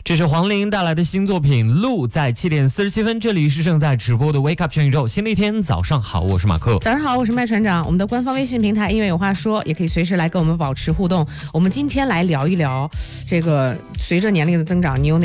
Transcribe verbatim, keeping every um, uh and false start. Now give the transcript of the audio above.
这是黄龄带来的新作品《路》，在七点四十七分，这里是正在直播的 Wake Up 全宇宙。新的一天，早上好，我是马克。 早上好，我是麦船长。我们的官方微信平台音乐有话说，也可以随时来跟我们保持互动。我们今天来聊一聊，这个随着年龄的增长，你有哪